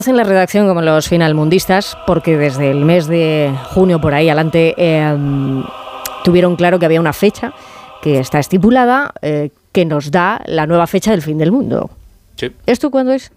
En la redacción como los finalmundistas, porque desde el mes de junio por ahí adelante tuvieron claro que había una fecha que está estipulada que nos da la nueva fecha del fin del mundo. Sí. ¿Esto cuándo es?